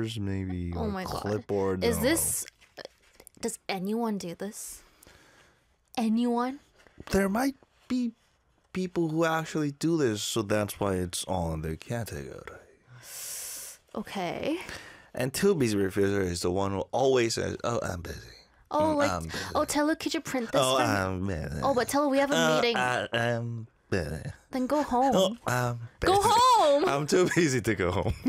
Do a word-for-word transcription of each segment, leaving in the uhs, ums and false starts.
computers, maybe Oh or my God. clipboards. Is I don't this... Does anyone do this? Anyone? know. There might be people who actually do this, so that's why it's all in their category. Okay. And too busy refuser is the one who always says, "Oh, I'm busy." Oh, Mm, like... I'm busy. Oh, Taylor, could you print this Oh, for me? I'm busy. Oh, but Taylor, we have a Uh, meeting. I am busy. Then go home. Oh, I'm busy. Go home! I'm too busy to go home.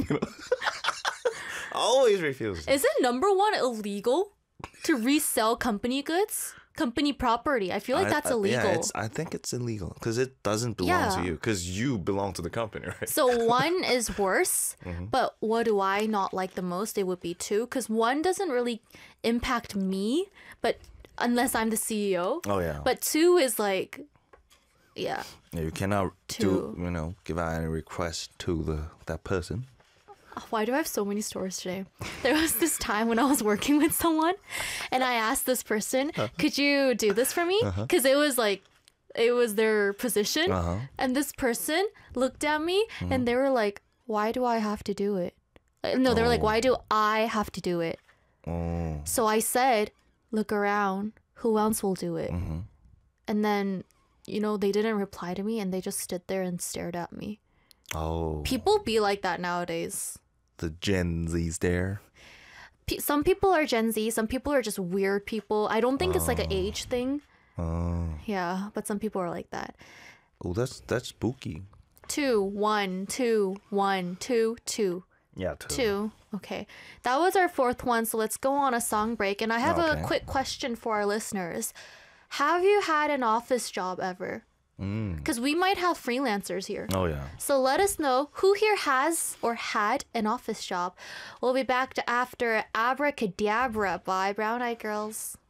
Always refuses. Is it number one illegal to resell company goods? Company property? I feel like I- that's I- illegal. Yeah, it's, I think it's illegal because it doesn't belong Yeah. to you because you belong to the company, right? So one is worse, Mm-hmm. but what do I not like the most? It would be two, because one doesn't really impact me, but unless I'm the C E O. Oh yeah. But two is like, yeah. Yeah, you cannot Two. do you know give out any request to the that person. Why do I have so many stories today? There was this time when I was working with someone and I asked this person, could you do this for me? Because it was like, it was their position. Uh-huh. And this person looked at me and they were like, why do I have to do it? Uh, No, they were like, why do I have to do it? Oh. So I said, look around. Who else will do it? And then, you know, they didn't reply to me and they just stood there and stared at me. Oh. People be like that nowadays. The Gen Z's there. P- some people are Gen Z. Some people are just weird people. I don't think it's like an age thing. Oh. Yeah, but some people are like that. Oh, that's that's spooky. Two, one, two, one, two, two, Yeah, too. two. Okay. That was our fourth one. So let's go on a song break. And I have Okay. a quick question for our listeners. Have you had an office job ever? Because we might have freelancers here. Oh yeah. So let us know who here has or had an office job. We'll be back to after Abracadabra by Brown Eyed Girls.